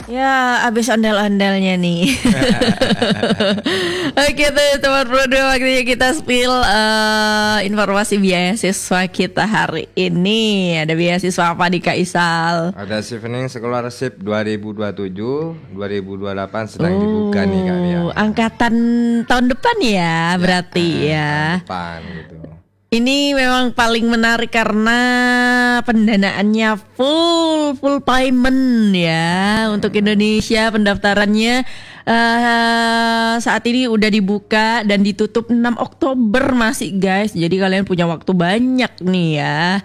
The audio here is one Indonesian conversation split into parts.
Ya, abis ondel-ondelnya nih. Oke tuh teman berdua, waktunya kita spill informasi beasiswa kita hari ini. Ada beasiswa apa nih Kak Isal? Ada Chevening Scholarship 2027, 2028 sedang dibuka nih Kak Ria. Angkatan tahun depan ya berarti ya. Tahun depan gitu. Ini memang paling menarik karena pendanaannya full payment ya. Untuk Indonesia pendaftarannya saat ini udah dibuka dan ditutup 6 Oktober masih guys. Jadi kalian punya waktu banyak nih ya.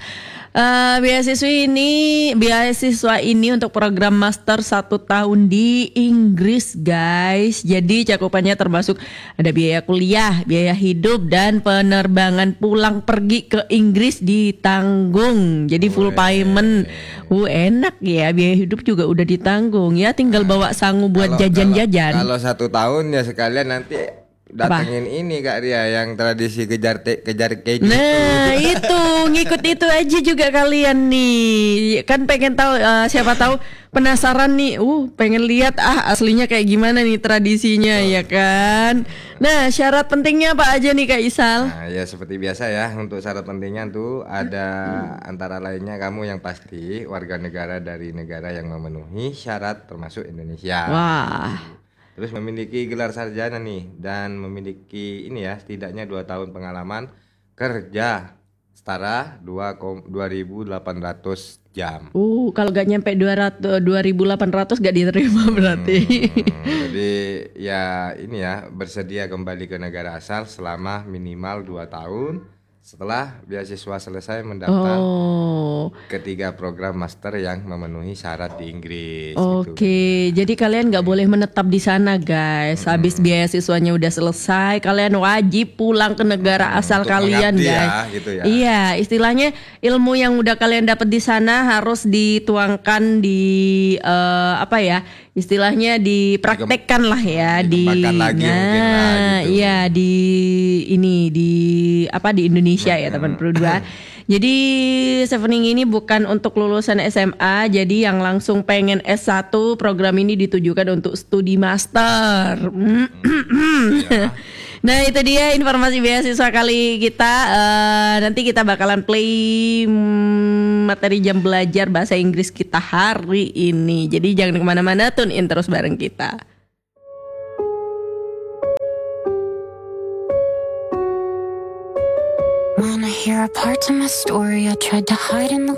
Beasiswa ini untuk program master 1 tahun di Inggris guys. Jadi cakupannya termasuk ada biaya kuliah, biaya hidup dan penerbangan pulang pergi ke Inggris ditanggung. Jadi full payment. Enak ya, biaya hidup juga udah ditanggung ya. Tinggal bawa sangu buat jajan-jajan. Kalau 1 tahun ya sekalian nanti datengin ini Kak Ria yang tradisi kejar keju. Nah itu ngikut itu aja juga kalian nih. Kan pengen tahu, siapa tahu penasaran nih. Pengen lihat aslinya kayak gimana nih tradisinya ya kan. Nah syarat pentingnya apa aja nih Kak Isal? Nah ya seperti biasa ya, untuk syarat pentingnya tuh ada antara lainnya kamu yang pasti warga negara dari negara yang memenuhi syarat termasuk Indonesia. Wah. Terus memiliki gelar sarjana nih dan memiliki ini ya setidaknya 2 tahun pengalaman kerja setara 2.800 jam. Kalau gak nyampe 2.800 gak diterima berarti. Jadi ya ini ya, bersedia kembali ke negara asal selama minimal 2 tahun setelah beasiswa selesai mendaftar ketiga program master yang memenuhi syarat di Inggris. Oke, jadi kalian nggak boleh menetap di sana guys. Habis beasiswanya udah selesai, kalian wajib pulang ke negara asal kalian guys. Ya, gitu ya. Iya, istilahnya ilmu yang udah kalian dapat di sana harus dituangkan di istilahnya dipraktekkan lah ya iya di Indonesia ya teman berdua. Jadi Chevening ini bukan untuk lulusan SMA, jadi yang langsung pengen S1 program ini ditujukan untuk studi master. Nah itu dia informasi beasiswa kali kita. Nanti kita bakalan play materi jam belajar bahasa Inggris kita hari ini. Jadi jangan kemana-mana, tune in terus bareng kita. Wanna hear a part of my story I tried to hide in the